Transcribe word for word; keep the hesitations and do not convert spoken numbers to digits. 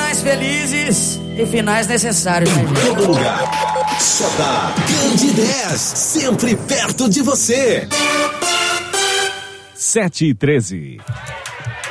finais felizes e finais necessários, né, gente? Em todo lugar. Só dá Candidez, sempre perto de você. sete e treze.